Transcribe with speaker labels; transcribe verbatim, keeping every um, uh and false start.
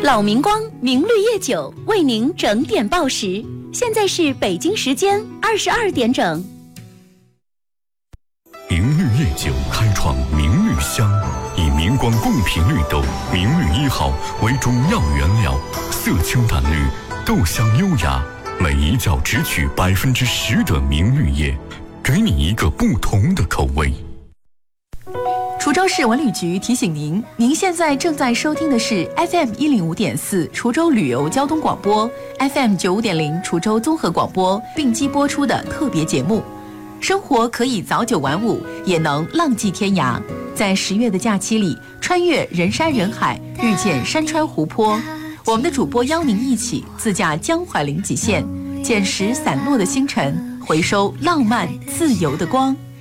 Speaker 1: 老明光明绿叶酒为您整点报时，现在是北京时间二十二点整。
Speaker 2: 明绿叶酒开创明绿香，以明光贡品绿豆明绿一号为主要原料，色清淡绿，豆香优雅，每一窖只取百分之十的明绿叶，给你一个不同的口味。
Speaker 3: 滁州市文旅局提醒您，您现在正在收听的是 F M 一零五点四滁州旅游交通广播 ，F M 九五点零滁州综合广播并机播出的特别节目。生活可以早九晚五，也能浪迹天涯。在十月的假期里，穿越人山人海，遇见山川湖泊。我们的主播邀您一起自驾江淮临济县，捡拾散落的星辰，回收浪漫自由的光。